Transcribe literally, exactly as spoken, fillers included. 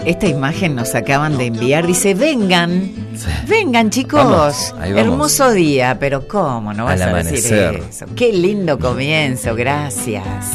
esta imagen nos acaban de enviar. Dice, vengan, sí. vengan chicos. Vamos, hermoso día, pero ¿cómo no vas a decir eso? Qué lindo comienzo, gracias.